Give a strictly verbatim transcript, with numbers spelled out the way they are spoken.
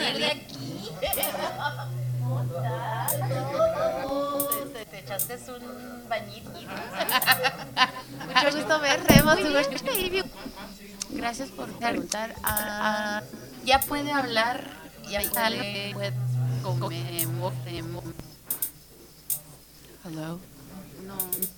salir de aquí. ¿Te, te echaste un bañito? Mucho gusto verte, mucho gusto. Gracias por preguntar. Uh, ya puede hablar, ya puede, puede comer. Hello. No.